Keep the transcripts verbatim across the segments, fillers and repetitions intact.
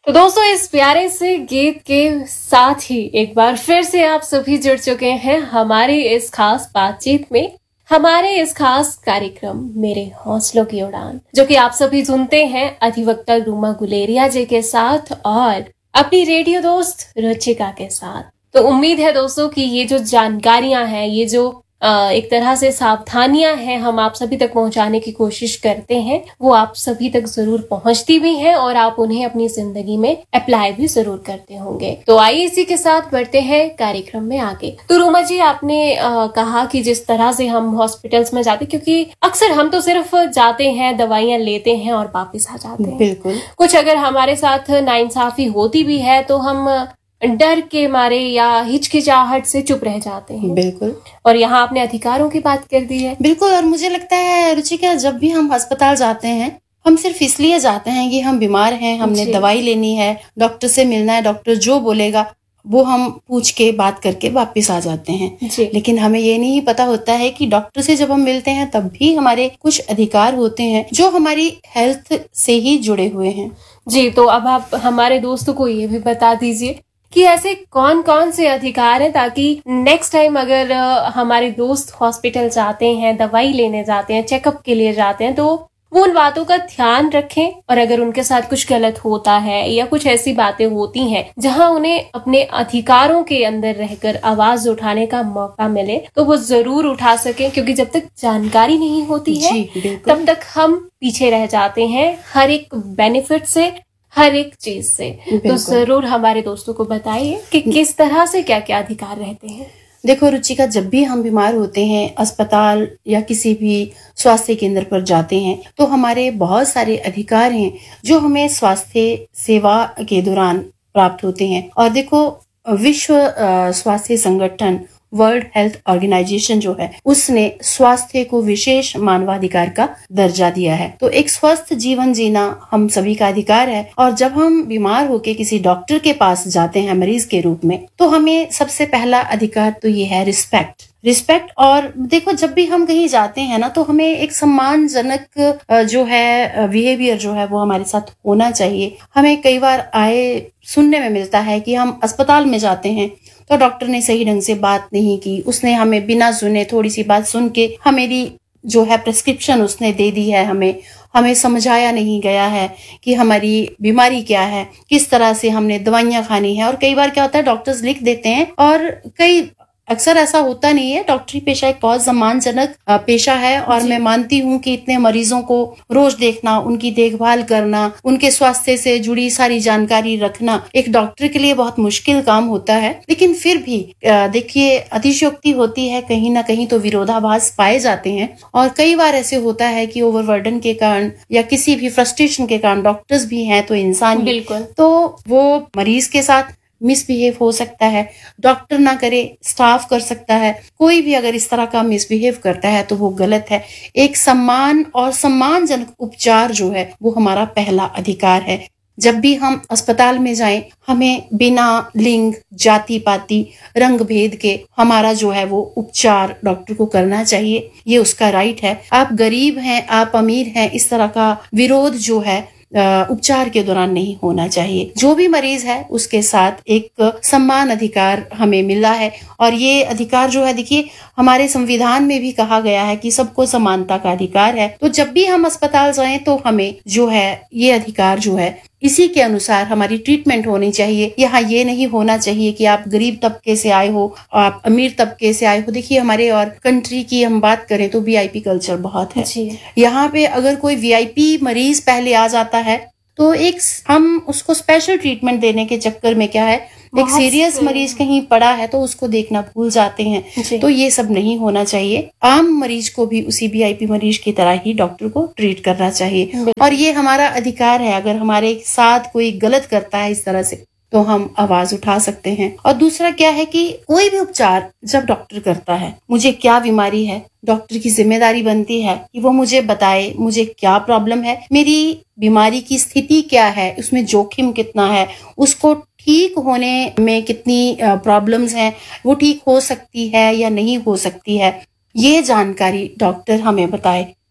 तो दोस्तों, इस प्यारे से गीत के साथ ही एक बार फिर से आप सभी जुड़ चुके हैं हमारी इस खास बातचीत में, हमारे इस खास कार्यक्रम मेरे हौसलों की उड़ान, जो कि आप सभी सुनते हैं अधिवक्ता रूमा गुलेरिया जी के साथ और अपनी रेडियो दोस्त रुचिका के साथ। तो उम्मीद है दोस्तों कि ये जो जानकारियां हैं, ये जो एक तरह से सावधानियां हैं, हम आप सभी तक पहुंचाने की कोशिश करते हैं, वो आप सभी तक जरूर पहुंचती भी हैं और आप उन्हें अपनी जिंदगी में अप्लाई भी जरूर करते होंगे। तो आइए इसी के साथ बढ़ते हैं कार्यक्रम में आगे। तो रूमा जी, आपने आ, कहा कि जिस तरह से हम हॉस्पिटल्स में जाते, क्योंकि अक्सर हम तो सिर्फ जाते हैं, दवाइयां लेते हैं और वापिस आ जाते हैं। बिल्कुल। कुछ अगर हमारे साथ नाइंसाफी होती भी है तो हम डर के मारे या हिचकिचाहट से चुप रह जाते हैं। बिल्कुल। और यहाँ आपने अधिकारों की बात कर दी है। बिल्कुल। और मुझे लगता है रुचिका, जब भी हम अस्पताल जाते हैं, हम सिर्फ इसलिए जाते हैं कि हम बीमार हैं, हमने दवाई लेनी है, डॉक्टर से मिलना है, डॉक्टर जो बोलेगा वो हम पूछ के बात करके वापस आ जाते हैं। लेकिन हमें ये नहीं पता होता है कि डॉक्टर से जब हम मिलते हैं तब भी हमारे कुछ अधिकार होते हैं जो हमारी हेल्थ से ही जुड़े हुए हैं। जी, तो अब आप हमारे दोस्तों को ये भी बता दीजिए कि ऐसे कौन कौन से अधिकार हैं, ताकि नेक्स्ट टाइम अगर हमारे दोस्त हॉस्पिटल जाते हैं, दवाई लेने जाते हैं, चेकअप के लिए जाते हैं, तो वो उन बातों का ध्यान रखें। और अगर उनके साथ कुछ गलत होता है या कुछ ऐसी बातें होती हैं जहां उन्हें अपने अधिकारों के अंदर रहकर आवाज उठाने का मौका मिले, तो वो जरूर उठा सकें, क्योंकि जब तक जानकारी नहीं होती है तब तक हम पीछे रह जाते हैं हर एक बेनिफिट से, हर एक चीज से। तो जरूर हमारे दोस्तों को बताइए कि किस तरह से क्या क्या अधिकार रहते हैं। देखो रुचिका, जब भी हम बीमार होते हैं, अस्पताल या किसी भी स्वास्थ्य केंद्र पर जाते हैं, तो हमारे बहुत सारे अधिकार हैं जो हमें स्वास्थ्य सेवा के दौरान प्राप्त होते हैं। और देखो, विश्व स्वास्थ्य संगठन, वर्ल्ड हेल्थ ऑर्गेनाइजेशन जो है, उसने स्वास्थ्य को विशेष मानवाधिकार का दर्जा दिया है। तो एक स्वस्थ जीवन जीना हम सभी का अधिकार है। और जब हम बीमार होके किसी डॉक्टर के पास जाते हैं मरीज के रूप में, तो हमें सबसे पहला अधिकार तो ये है रिस्पेक्ट रिस्पेक्ट और देखो, जब भी हम कहीं जाते हैं ना, तो हमें एक सम्मानजनक जो है बिहेवियर जो है वो हमारे साथ होना चाहिए। हमें कई बार आए सुनने में मिलता है कि हम अस्पताल में जाते हैं तो डॉक्टर ने सही ढंग से बात नहीं की, उसने हमें बिना सुने थोड़ी सी बात सुन के हमेरी जो है प्रिस्क्रिप्शन उसने दे दी है, हमें हमें समझाया नहीं गया है कि हमारी बीमारी क्या है, किस तरह से हमने दवाइयां खानी है। और कई बार क्या होता है, डॉक्टर्स लिख देते हैं और कई अक्सर ऐसा होता नहीं है। डॉक्टरी पेशा एक बहुत सम्मानजनक पेशा है और मैं मानती हूँ कि इतने मरीजों को रोज देखना, उनकी देखभाल करना, उनके स्वास्थ्य से जुड़ी सारी जानकारी रखना एक डॉक्टर के लिए बहुत मुश्किल काम होता है। लेकिन फिर भी देखिए, अतिशयोक्ति होती है, कहीं ना कहीं तो विरोधाभास पाए जाते हैं। और कई बार ऐसे होता है कि ओवरबर्डन के कारण या किसी भी फ्रस्ट्रेशन के कारण, डॉक्टर्स भी हैं तो इंसान, बिल्कुल, तो वो मरीज के साथ मिसबिहेव हो सकता है। डॉक्टर ना करे, स्टाफ कर सकता है। कोई भी अगर इस तरह का मिसबिहेव करता है तो वो गलत है। एक सम्मान और सम्मानजनक उपचार जो है वो हमारा पहला अधिकार है। जब भी हम अस्पताल में जाएं, हमें बिना लिंग, जाति पाति, रंग भेद के हमारा जो है वो उपचार डॉक्टर को करना चाहिए। ये उसका राइट है। आप गरीब हैं, आप अमीर हैं, इस तरह का विरोध जो है उपचार के दौरान नहीं होना चाहिए। जो भी मरीज है उसके साथ एक सम्मान अधिकार हमें मिला है। और ये अधिकार जो है, देखिए, हमारे संविधान में भी कहा गया है कि सबको समानता का अधिकार है। तो जब भी हम अस्पताल जाएं तो हमें जो है ये अधिकार जो है, इसी के अनुसार हमारी ट्रीटमेंट होनी चाहिए। यहाँ ये नहीं होना चाहिए कि आप गरीब तबके से आए हो, आप अमीर तबके से आए हो। देखिए, हमारे और कंट्री की हम बात करें तो वीआईपी कल्चर बहुत है। यहाँ पे अगर कोई वीआईपी मरीज पहले आ जाता है तो एक हम उसको स्पेशल ट्रीटमेंट देने के चक्कर में क्या है, एक सीरियस मरीज कहीं पड़ा है तो उसको देखना भूल जाते हैं। तो ये सब नहीं होना चाहिए। आम मरीज को भी उसी वीआईपी मरीज की तरह ही डॉक्टर को ट्रीट करना चाहिए। और ये हमारा अधिकार है। अगर हमारे साथ कोई गलत करता है इस तरह से तो हम आवाज उठा सकते हैं। और दूसरा क्या है कि कोई भी उपचार जब डॉक्टर करता है, मुझे क्या बीमारी है, डॉक्टर की जिम्मेदारी बनती है कि वो मुझे बताए मुझे क्या प्रॉब्लम है, मेरी बीमारी की स्थिति क्या है, उसमें जोखिम कितना है, उसको ठीक होने में कितनी प्रॉब्लम्स हैं, वो ठीक हो सकती है या नहीं हो सकती है, ये जानकारी डॉक्टर हमें बताए।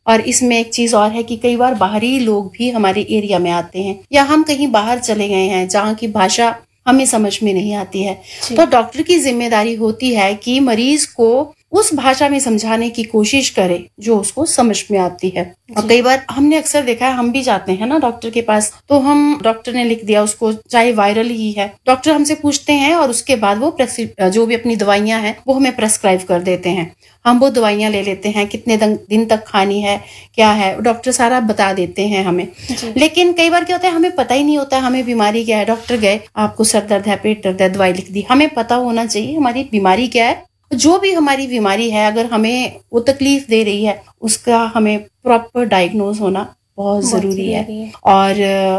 और इसमें एक चीज और है कि कई बार बाहरी लोग भी हमारे एरिया में आते हैं या हम कहीं बाहर चले गए हैं जहाँ की भाषा हमें समझ में नहीं आती है, तो डॉक्टर की जिम्मेदारी होती है कि मरीज को उस भाषा में समझाने की कोशिश करे जो उसको समझ में आती है। और कई बार हमने अक्सर देखा है, हम भी जाते हैं ना डॉक्टर के पास, तो हम डॉक्टर ने लिख दिया उसको, चाहे वायरल ही है, डॉक्टर हमसे पूछते हैं और उसके बाद वो जो भी अपनी दवाइयां हैं वो हमें प्रेस्क्राइब कर देते हैं। हम वो दवाइयां ले लेते हैं, कितने दिन तक खानी है, क्या है, डॉक्टर सारा बता देते हैं हमें। लेकिन कई बार क्या होता है, हमें पता ही नहीं होता हमें बीमारी क्या है। डॉक्टर गए, आपको सर दर्द है, पेट दर्द है, दवाई लिख दी। हमें पता होना चाहिए हमारी बीमारी क्या है। जो भी हमारी बीमारी है, अगर हमें वो तकलीफ दे रही है, उसका हमें प्रॉपर डायग्नोज होना बहुत जरूरी है। और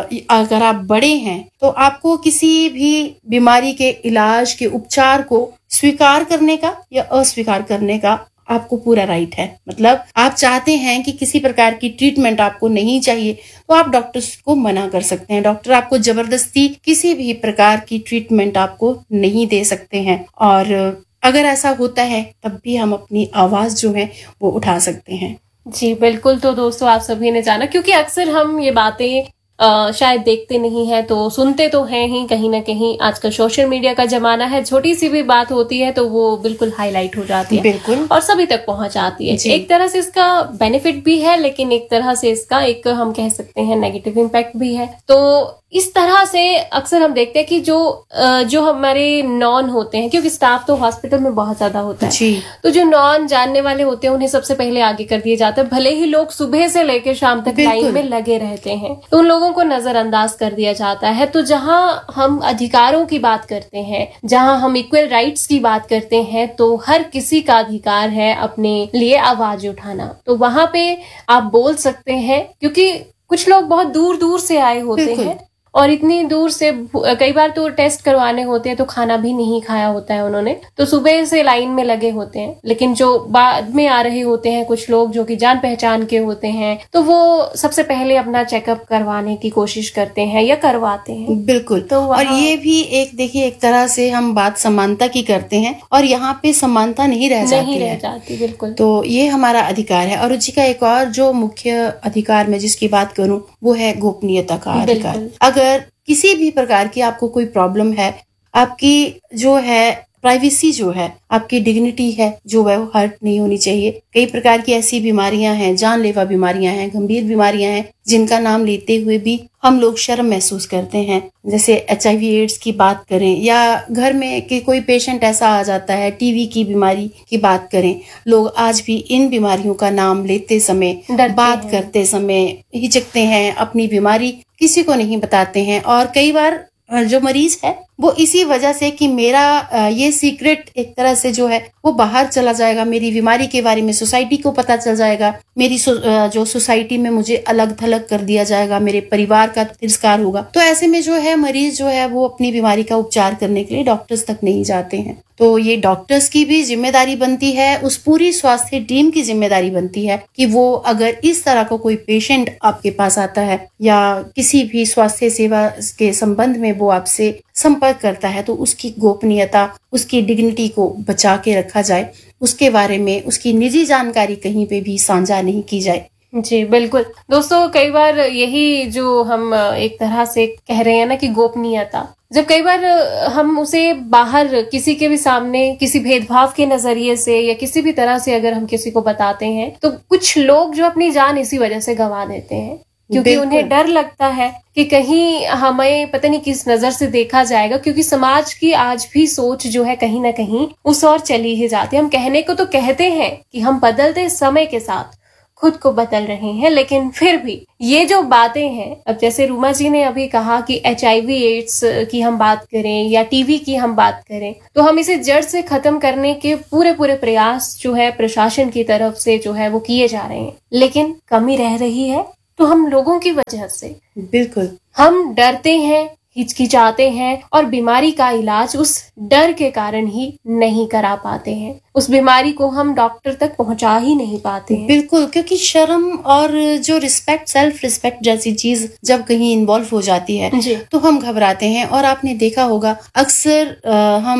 अगर आप बड़े हैं तो आपको किसी भी बीमारी के इलाज के उपचार को स्वीकार करने का या अस्वीकार करने का आपको पूरा राइट है। मतलब आप चाहते हैं कि किसी प्रकार की ट्रीटमेंट आपको नहीं चाहिए तो आप डॉक्टर्स को मना कर सकते हैं। डॉक्टर आपको जबरदस्ती किसी भी प्रकार की ट्रीटमेंट आपको नहीं दे सकते हैं। और अगर ऐसा होता है तब भी हम अपनी आवाज जो है वो उठा सकते हैं। जी बिल्कुल। तो दोस्तों, आप सभी ने जाना, क्योंकि अक्सर हम ये बातें आ, शायद देखते नहीं है तो सुनते तो हैं ही कहीं ना कहीं। आजकल सोशल मीडिया का जमाना है, छोटी सी भी बात होती है तो वो बिल्कुल हाईलाइट हो जाती है, बिल्कुल, और सभी तक पहुंच जाती है। एक तरह से इसका बेनिफिट भी है, लेकिन एक तरह से इसका एक हम कह सकते हैं नेगेटिव इम्पैक्ट भी है। तो इस तरह से अक्सर हम देखते हैं कि जो जो हमारे नॉन होते हैं, क्योंकि स्टाफ तो हॉस्पिटल में बहुत ज्यादा होता है, तो जो नॉन जानने वाले होते हैं उन्हें सबसे पहले आगे कर दिया जाता है। भले ही लोग सुबह से लेकर शाम तक लाइन में लगे रहते हैं तो उन लोगों को नजरअंदाज कर दिया जाता है। तो जहां हम अधिकारों की बात करते हैं, जहां हम इक्वल राइट्स की बात करते हैं, तो हर किसी का अधिकार है अपने लिए आवाज उठाना। तो वहां पे आप बोल सकते हैं, क्योंकि कुछ लोग बहुत दूर दूर से आए होते हैं और इतनी दूर से कई बार तो टेस्ट करवाने होते हैं तो खाना भी नहीं खाया होता है उन्होंने, तो सुबह से लाइन में लगे होते हैं। लेकिन जो बाद में आ रहे होते हैं कुछ लोग जो कि जान पहचान के होते हैं, तो वो सबसे पहले अपना चेकअप करवाने की कोशिश करते हैं या करवाते हैं। बिल्कुल। तो और ये भी एक देखिए, एक तरह से हम बात समानता की करते हैं और यहाँ पे समानता नहीं रह जाती नहीं रह है। जाती बिल्कुल। तो ये हमारा अधिकार है। और रुचि का एक और जो मुख्य अधिकार मैं जिसकी बात करूं वो है गोपनीयता का अधिकार। अगर किसी भी प्रकार की आपको कोई प्रॉब्लम है, आपकी जो है प्राइवेसी जो है, आपकी डिग्निटी है जो है वो हर्ट नहीं होनी चाहिए। कई प्रकार की ऐसी बीमारियां हैं, जानलेवा बीमारियां हैं, गंभीर बीमारियां हैं जिनका नाम लेते हुए भी हम लोग शर्म महसूस करते हैं। जैसे एच आई वी एड्स की बात करें या घर में कि कोई पेशेंट ऐसा आ जाता है, टीवी की बीमारी की बात करें, लोग आज भी इन बीमारियों का नाम लेते समय, बात करते समय हिचकते हैं, अपनी बीमारी किसी को नहीं बताते हैं। और कई बार जो मरीज है वो इसी वजह से कि मेरा ये सीक्रेट एक तरह से जो है वो बाहर चला जाएगा, मेरी बीमारी के बारे में सोसाइटी को पता चल जाएगा, मेरी जो सोसाइटी में मुझे अलग थलग कर दिया जाएगा, मेरे परिवार का तिरस्कार होगा। तो ऐसे में जो है मरीज जो है वो अपनी बीमारी का उपचार करने के लिए डॉक्टर्स तक नहीं जाते हैं। तो ये डॉक्टर्स की भी जिम्मेदारी बनती है, उस पूरी स्वास्थ्य टीम की जिम्मेदारी बनती है कि वो अगर इस तरह का कोई पेशेंट आपके पास आता है या किसी भी स्वास्थ्य सेवा के संबंध में वो आपसे संपर्क करता है तो उसकी गोपनीयता, उसकी डिग्निटी को बचा के रखा जाए, उसके बारे में उसकी निजी जानकारी कहीं पे भी साझा नहीं की जाए। जी बिल्कुल। दोस्तों, कई बार यही जो हम एक तरह से कह रहे हैं ना कि गोपनीयता, जब कई बार हम उसे बाहर किसी के भी सामने किसी भेदभाव के नजरिए से या किसी भी तरह से अगर हम किसी को बताते हैं तो कुछ लोग जो अपनी जान इसी वजह से गंवा देते हैं, क्योंकि उन्हें डर लगता है कि कहीं हमें पता नहीं किस नजर से देखा जाएगा। क्योंकि समाज की आज भी सोच जो है कहीं ना कहीं उस ओर चली ही जाती है। हम कहने को तो कहते हैं कि हम बदलते समय के साथ खुद को बदल रहे हैं, लेकिन फिर भी ये जो बातें हैं, अब जैसे रूमा जी ने अभी कहा कि एच आई वी एड्स की हम बात करें या टीवी की हम बात करें, तो हम इसे जड़ से खत्म करने के पूरे पूरे प्रयास जो है प्रशासन की तरफ से जो है वो किए जा रहे हैं, लेकिन कमी रह रही है तो हम लोगों की वजह से। बिल्कुल। हम डरते हैं, हिचकिचाते हैं और बीमारी का इलाज उस डर के कारण ही नहीं करा पाते हैं। उस बीमारी को हम डॉक्टर तक पहुंचा ही नहीं पाते हैं। बिल्कुल, क्योंकि शर्म और जो रिस्पेक्ट, सेल्फ रिस्पेक्ट जैसी चीज जब कहीं इन्वॉल्व हो जाती है तो हम घबराते हैं। और आपने देखा होगा अक्सर हम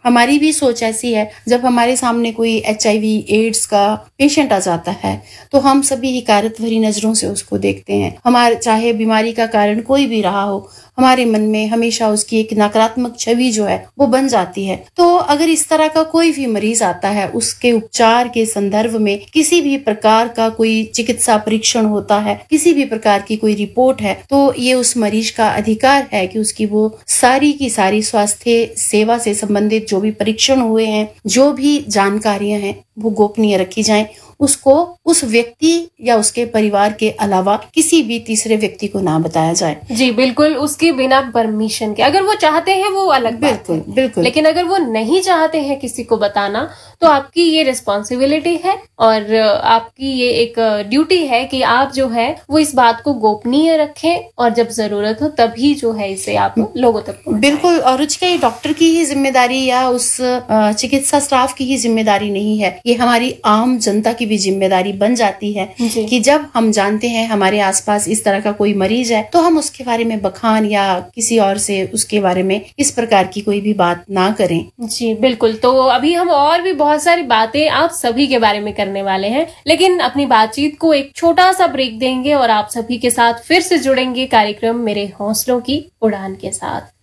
हमारी भी सोच ऐसी है, जब हमारे सामने कोई एच आई वी एड्स का पेशेंट आ जाता है तो हम सभी हिकारत भरी नजरों से उसको देखते हैं। हमारे चाहे बीमारी का कारण कोई भी रहा हो, हमारे मन में हमेशा उसकी एक नकारात्मक छवि जो है वो बन जाती है। तो अगर इस तरह का कोई भी मरीज आता है, उसके उपचार के संदर्भ में किसी भी प्रकार का कोई चिकित्सा परीक्षण होता है, किसी भी प्रकार की कोई रिपोर्ट है, तो ये उस मरीज का अधिकार है कि उसकी वो सारी की सारी स्वास्थ्य सेवा से संबंधित जो भी परीक्षण हुए हैं, जो भी जानकारियां हैं, वो गोपनीय रखी जाएं। उसको उस व्यक्ति या उसके परिवार के अलावा किसी भी तीसरे व्यक्ति को ना बताया जाए। जी बिल्कुल, उसके बिना परमिशन के। अगर वो चाहते हैं वो अलग बात है, बिल्कुल, लेकिन अगर वो नहीं चाहते हैं किसी को बताना, तो आपकी ये रिस्पॉन्सिबिलिटी है और आपकी ये एक ड्यूटी है कि आप जो है वो इस बात को गोपनीय रखें और जब जरूरत हो तभी जो है इसे आप लोगों तक पहुंचाएं। बिल्कुल, और रुचिका, ये डॉक्टर की ही जिम्मेदारी या उस चिकित्सा स्टाफ की ही जिम्मेदारी नहीं है, ये हमारी आम जनता की भी जिम्मेदारी बन जाती है कि जब हम जानते हैं हमारे आसपास इस तरह का कोई मरीज है, तो हम उसके बारे में बखान या किसी और से उसके बारे में इस प्रकार की कोई भी बात ना करें। जी बिल्कुल। तो अभी हम और भी बहुत सारी बातें आप सभी के बारे में करने वाले हैं, लेकिन अपनी बातचीत को एक छोटा सा ब्रेक देंगे और आप सभी के साथ फिर से जुड़ेंगे कार्यक्रम मेरे हौसलों की उड़ान के साथ।